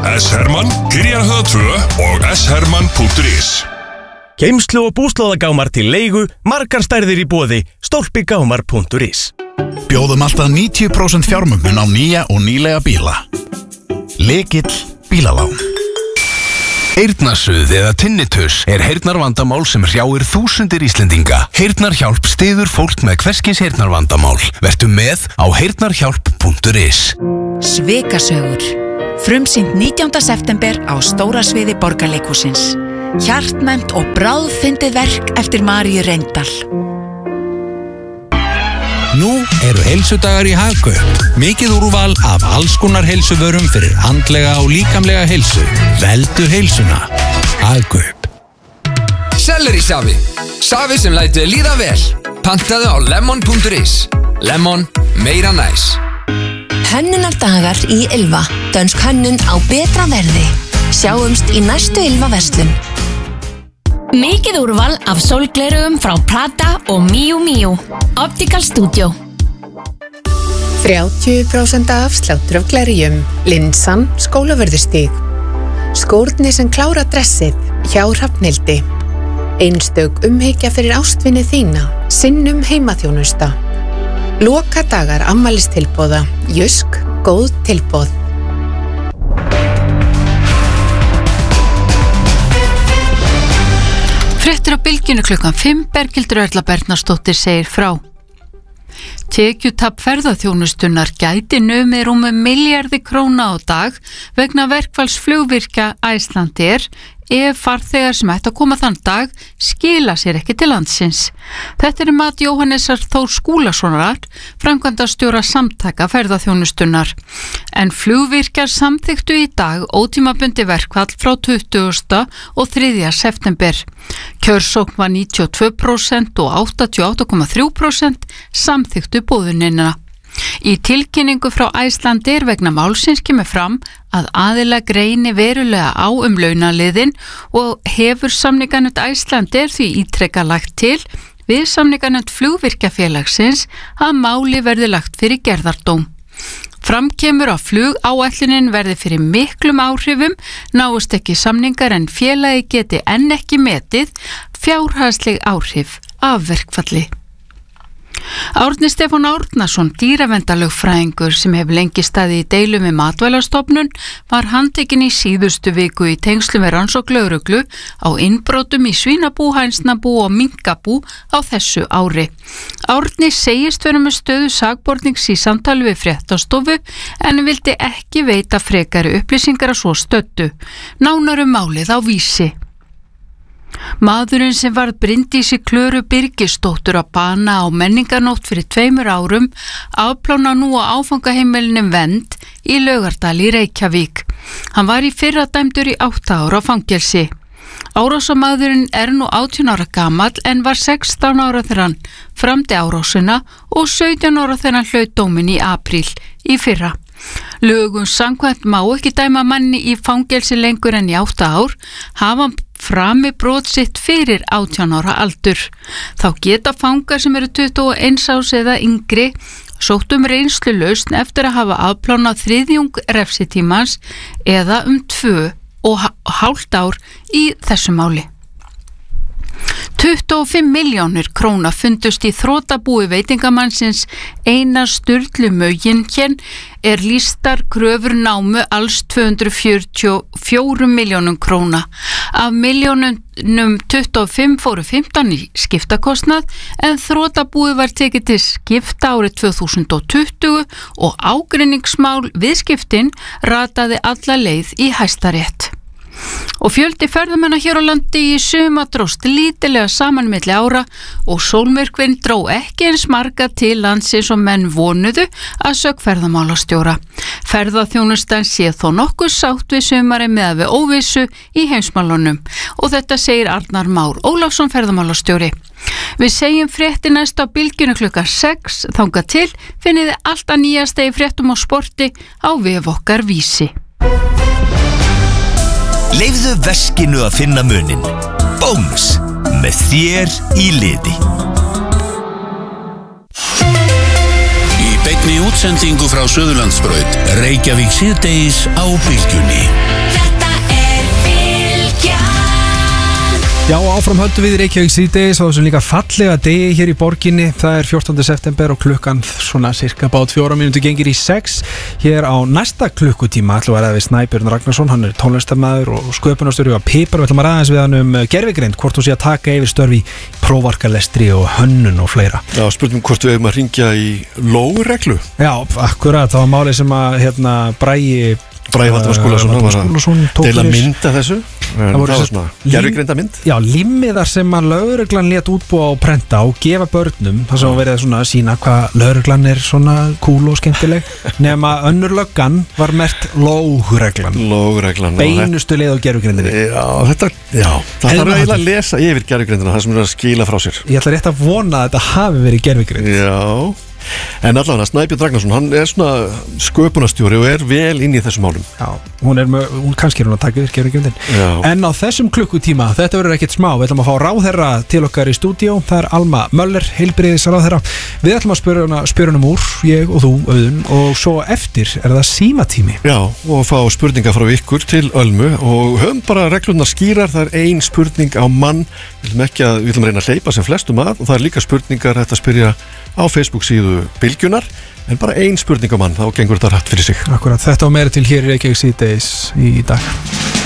S-Hermann, Kyrjarhöða 2 og sherman.is. Geymslu og búslóðagámar til leigu, margar stærðir í boði, stólpigámar.is. Bjóðum alltaf 90% fjármögnun á nýja og nýlega bíla. Lykill bílalán. Heyrnarsuð eða tinnitus heyrnarvandamál sem hrjáir þúsundir Íslendinga. Heyrnarhjálp styður fólk með hverskis heyrnarvandamál. Vertu með á heyrnarhjálp.is. Svikasögur. Frumsýnt 19. september á stóra sviði Borgarleikhússins. Hjartnæmt og bráðfyndið verk eftir Maríu Reyndal. Nú eru heilsudagar í Hagkaup. Mikið úrval af alls konar heilsuvörum fyrir andlega og líkamlega heilsu. Veldu heilsuna. Hagkaup. Selleri safi. Safi sem lætur líða vel. Pantaðu á lemon.is. Lemon, meira næs. Hönnunardagar í Ylva. Dönsk hönnun á betra verði. Sjáumst í næstu Ylva-verslun. Mikið úrval af sólglerugum frá Prada og Miu Miu. Optical Studio. 30% afsláttur af glerjum. Linsan, Skólavörðustíg. Skórnir sem klára dressið hjá Hrafnhildi. Einstök umhyggja fyrir ástvinni þína. Sinnum heimaþjónusta. Lokadagar afmælistilboða. Jusk, góð tilboð. Fréttir á Bylgjunni klukkan 5, Berghildur Erla Bernharðsdóttir segir frá. Tekjutap ferðaþjónustunnar gæti numið rúmum milljarði króna á dag vegna verkfalls flugvirkja Icelandair ef farþegar sem ættu að koma þann dag skila sér ekki til landsins. Þetta mat Jóhannesar Þór Skúlasonar, framkvæmdastjóra Samtaka ferðaþjónustunnar. En flugvirkjar samþykktu í dag ótímabundi verkfall frá 20. og 3. september. Kjörsókn var 92% og 88,3% samþykktu boðunina. Í tilkynningu frá Icelandair vegna málsins kemur fram að aðila greini verulega á launaliðinn og hefur samninganefnd Icelandair því ítrekað lagt til við samninganefnd flugvirkjafélagsins að máli verði lagt fyrir gerðardóm. Fram kemur að flugáætlunin verði fyrir miklum áhrifum, náist ekki samningar en félagi geti enn ekki metið fjárhagsleg áhrif af verkfalli. Árni Stefán Árnason, dýraverndarlögfræðingur sem hefur lengi staðið í deilu með Matvælastofnun, var handtekinn í síðustu viku í tengslum með rannsókn lögreglu á innbrotum í svínabú, hænsnabú og minkabú á þessu ári. Árni segist vera með stöðu sakbornings í samtali við Fréttastofu en vildi ekki veita frekari upplýsingar að svo stöddu. Nánar málið á Vísi. Maðurinn sem varð Bryndísi Klöru Birgisdóttur að bana á menningarnótt fyrir 2 árum afplána nú á áfangaheimilinu Vend í Laugardal í Reykjavík. Hann var í fyrra dæmdur í 8 ára fangelsi. Árásarmaðurinn nú 18 ára gamall en var 16 ára þegar hann framdi árásina og 17 ára þegar hann hlaut dóminn í apríl í fyrra. Lögum samkvæmt má ekki dæma manni í fangelsi lengur en í 8 ár hafa frami brot sitt fyrir 18 ára aldur. Þá geta fangar sem eru 21 árs eða yngri sótt reynslulausn eftir að hafa afplánað þriðjung refsitímans eða 2,5 ár í þessu máli. 25 milljónir króna fundust í þrotabúi veitingamannsins Einar Sturlu Möginken lýstar kröfur námu alls 244 milljónum króna. Af milljónum 25 fóru 15 í skiptakostnað en þrotabúi var tekið til skipta árið 2020 og ágreiningsmál við skiptin rataði alla leið í Hæstarétt. Og fjöldi ferðamanna hér á landi í sumar dróst lítillega saman milli ára og sólmyrkvinn dró ekki eins marga til landsins og menn vonuðu að sögn ferðamálastjóra. Ferðaþjónustan sé þó nokkuð sátt við sumari með við óvissu í heimsmálunum og þetta segir Arnar Már Ólafsson ferðamálastjóri. Við segjum frétti næst á Bylgjunni klukkan 6, þangað til finniði allt að nýjasta í fréttum og sporti á vef okkar Vísi. Leifðu veskinu að finna munin. Bónus, með þér í liði. Í beinni útsendingu frá Suðurlandsbraut. Reykjavík síðdegis á Bylgjunni. Þetta er Bylgjan. Já, áfram höldum við Reykjavík síðdegis og þessum líka fallega degi hér í borginni. Það er 14. september og klukkan svona cirka bát 4 mínútur gengir í 6. Hér á næsta klukkutíma ætlum við að ræða við Snæbjörn Ragnarsson, hann er tónlistarmaður og sköpunarstjóri á Pipar. Við ætlum að ræða eins við hann gervigreind, hvort þú sé að taka yfir störfi í prófarkalestri og hönnun og fleira. Já, spurning hvort við hefum að ringja í lógreglu. Já, akkurat, það var málið sem að Bragi Valdimar Skúlason deila mynda þessu. Það var svona gervigreinda mynd. Já, limmiðar sem að lögreglan lét útbúa og prenta og gefa börnum, þar sem verið svona að sína hvað lögreglan er svona cool og skemmtileg, nema önnur löggan var merkt lógreglan beinustu leið á gervigrindinni. Það þarf eiginlega að lesa yfir gervigrindina, það sem er að skila frá sér. Ég ætla rétt að vona að þetta hafi verið gervigrind. Já. En allavega Snæbjörn Ragnarsson, hann er svona sköpunarstjóri og er vel inn í þessum málum. Já, hún kannski er hún að taka yfir gervigrindin. En á þessum klukkutíma, þetta verður ekkert smá, við ætlum að fá ráðherra til okkar í stúdíó. Það er Alma Möller, heilbrigðisráðherra. Við ætlum að spyrja hana úr, ég og þú, Auðun, og svo eftir er það símatími. Já, og fá spurningar frá ykkur til Ölmu og höfum bara reglurnar skýrar. Það er ein spurning á mann. Við ætlum að reyna að hleypa sem flestum að, og það er líka spurningar hægt að spyrja á Facebook síðu Bylgjunar, en bara ein spurning á mann, þá gengur þetta rætt fyrir sig. Akkurat, þetta og meira til hér í Reykjavík síðdegis í dag.